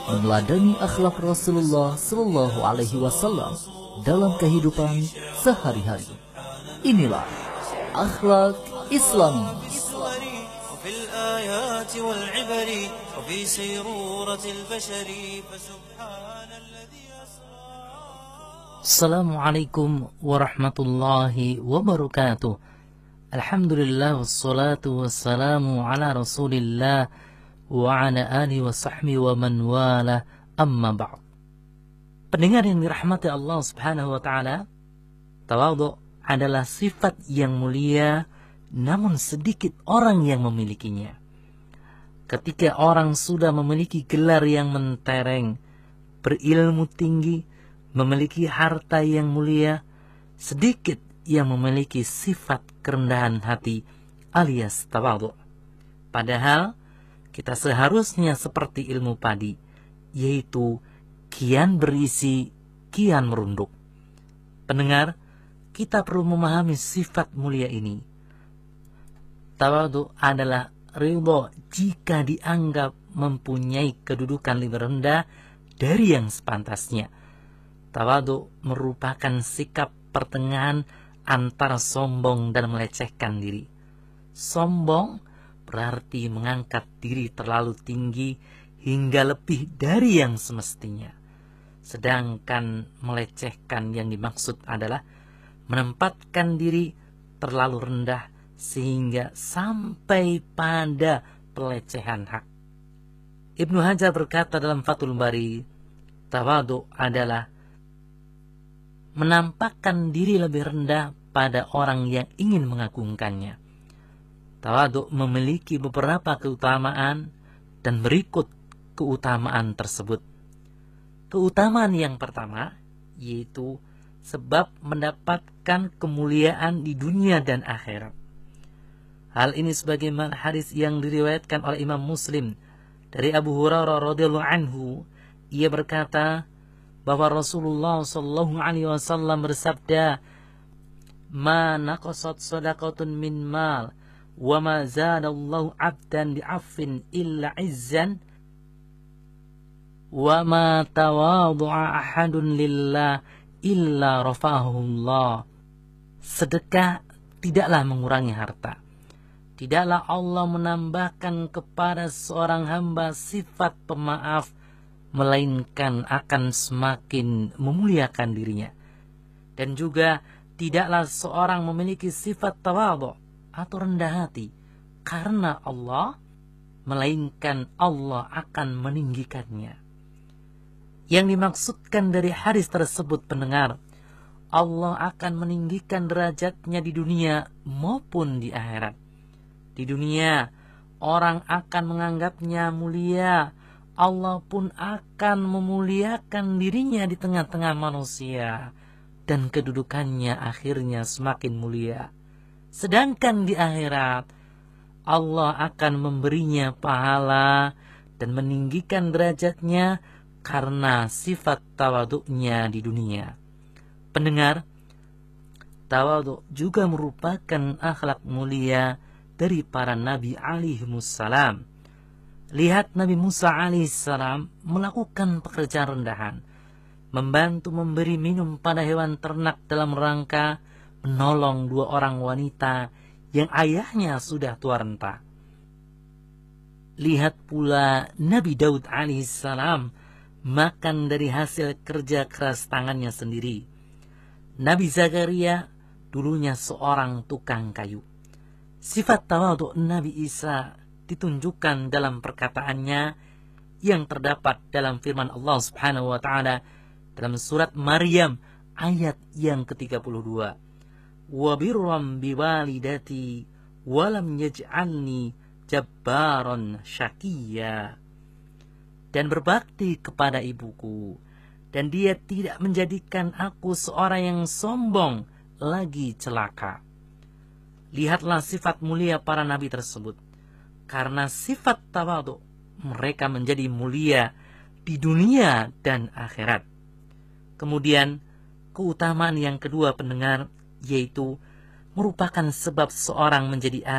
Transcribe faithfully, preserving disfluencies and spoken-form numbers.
meneladani akhlak Rasulullah Shallallahu Alaihi Wasallam dalam kehidupan sehari-hari. Inilah akhlak Islami. Assalamualaikum warahmatullahi wabarakatuh. Alhamdulillah wassalatu wassalamu ala Rasulillah wa ala alihi wa sahbihi wa man wala, amma ba'd. Pendengar yang dirahmati Allah Subhanahu wa taala, tawadhu adalah sifat yang mulia, namun sedikit orang yang memilikinya. Ketika orang sudah memiliki gelar yang mentereng, berilmu tinggi, memiliki harta yang mulia, sedikit yang memiliki sifat kerendahan hati alias tawadhu. Padahal kita seharusnya seperti ilmu padi, yaitu kian berisi, kian merunduk. Pendengar, kita perlu memahami sifat mulia ini. Tawadhu adalah ridho jika dianggap mempunyai kedudukan lebih rendah dari yang sepantasnya. Tawadhu merupakan sikap pertengahan antara sombong dan melecehkan diri. Sombong berarti mengangkat diri terlalu tinggi hingga lebih dari yang semestinya. Sedangkan melecehkan yang dimaksud adalah menempatkan diri terlalu rendah sehingga sampai pada pelecehan hak. Ibnu Hajar berkata dalam Fathul Bari, tawadhu adalah menampakkan diri lebih rendah pada orang yang ingin mengagungkannya. Tawadhu memiliki beberapa keutamaan dan berikut keutamaan tersebut. Keutamaan yang pertama yaitu sebab mendapatkan kemuliaan di dunia dan akhirat. Hal ini sebagaimana hadis yang diriwayatkan oleh Imam Muslim dari Abu Hurairah radhiyallahu anhu, ia berkata bahwa Rasulullah sallallahu alaihi wasallam bersabda, "Ma naqasat shadaqatun min mal wa ma zadallahu 'abdan bi'affin illa 'izzan wa ma tawadhu'a ahadun lillah illa rafa'ahu Allah." Sedekah tidaklah mengurangi harta. Tidaklah Allah menambahkan kepada seorang hamba sifat pemaaf, melainkan akan semakin memuliakan dirinya. Dan juga tidaklah seorang memiliki sifat tawadhu atau rendah hati karena Allah, melainkan Allah akan meninggikannya. Yang dimaksudkan dari hadis tersebut, pendengar, Allah akan meninggikan derajatnya di dunia maupun di akhirat. Di dunia orang akan menganggapnya mulia, Allah pun akan memuliakan dirinya di tengah-tengah manusia, dan kedudukannya akhirnya semakin mulia. Sedangkan di akhirat, Allah akan memberinya pahala dan meninggikan derajatnya karena sifat tawadhu'nya di dunia. Pendengar, tawadhu juga merupakan akhlak mulia dari para nabi alaihimussalam. Lihat Nabi Musa alaihissalam melakukan pekerjaan rendahan, membantu memberi minum pada hewan ternak dalam rangka menolong dua orang wanita yang ayahnya sudah tua renta. Lihat pula Nabi Daud alaihissalam makan dari hasil kerja keras tangannya sendiri. Nabi Zakaria dulunya seorang tukang kayu. Sifat tawadhu Nabi Isa ditunjukkan dalam perkataannya yang terdapat dalam firman Allah Subhanahu wa taala dalam surat Maryam ayat yang ke tiga puluh dua. Wa birram biwalidati wa lam yaj'alni jabbaran syaqiyya. Dan berbakti kepada ibuku, dan dia tidak menjadikan aku seorang yang sombong lagi celaka. Lihatlah sifat mulia para nabi tersebut. Karena sifat tawadhu, mereka menjadi mulia di dunia dan akhirat. Kemudian keutamaan yang kedua, pendengar, yaitu merupakan sebab seorang menjadi